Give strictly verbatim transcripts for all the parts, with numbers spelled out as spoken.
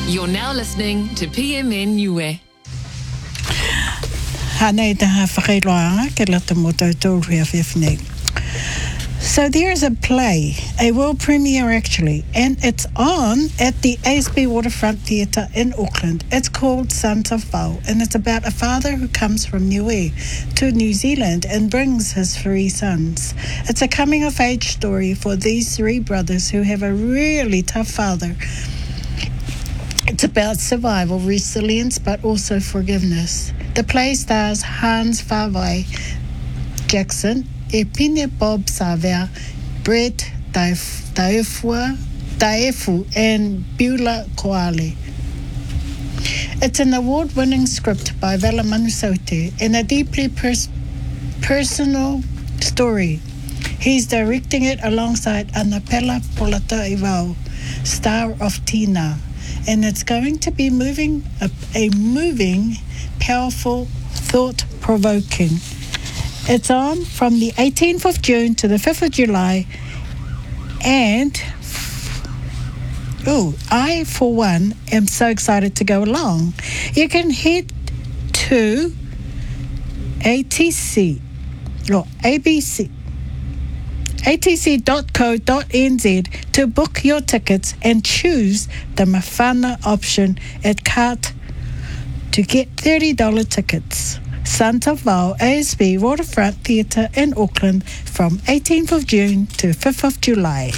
You're now listening to P M N Niue. Hanei taha whakailoanga ke lata mo tautou ria whiawhinei. So there is a play, a world premiere actually, and it's on at the A S B Waterfront Theatre in Auckland. It's called Santa Fau, and it's about a father who comes from Niue to New Zealand and brings his three sons. It's a coming-of-age story for these three brothers who have a really tough father. It's about survival, resilience, but also forgiveness. The play stars Hans Fawai Jackson, Epine Bob Saver, Brett Daefua, Daefu, and Beulah Koale. It's an award-winning script by Vela Manusote and a deeply pers- personal story. He's directing it alongside Anapela Polata Ivao, star of Tina. And it's going to be moving a, a moving, powerful, thought-provoking. It's on from the eighteenth of June to the fifth of July. And, oh, I, for one, am so excited to go along. You can head to A T C, or A B C, A T C dot co dot n z to book your tickets and choose the Mafana option at cart to get thirty dollars tickets. Santa Fau A S B Waterfront Theatre in Auckland from eighteenth of June to fifth of July.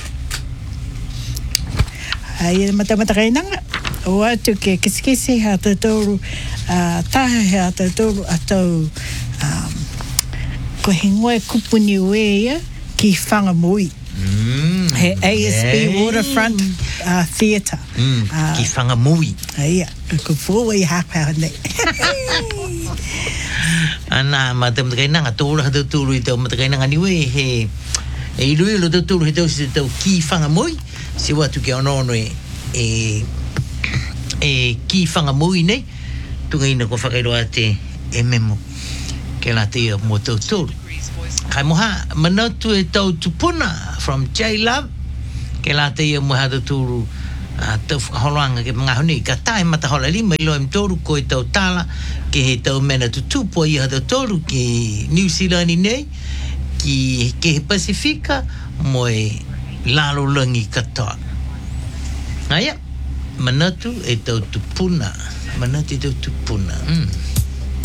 Ai mata-mata kainanga. O atu ke kisikisi ha te toru taha ha te toru atau ko hingoe kupu niue ia ki whangamui. Mm, He A S B yeah. Waterfront uh, Theatre. Mm, uh, ki whangamui. Ia, ko fōwai hapa nei. Ana mata mata kainanga tōra hata tūru I tau mata kainanga niwe he e irui lo tau tūru he tau si tau ki whangamui se watu ke ono e e e ki whangamui nei tunga ina ko whakairoa te e memo ke la te ia mo tau tūru kai moha manatu e tau tupuna from J-Love ke la te ia mo hata tūru Uh, tau whakaholanga ke mga honi ka tae mata hola lima ilo em toru ko e tau tala ke he tau mena tutupo I hata toru ki New Zealand nei ki ke he Pasifika mo e lalo langi katoa aia manatu e tau tupuna manatu e tau tupuna mm.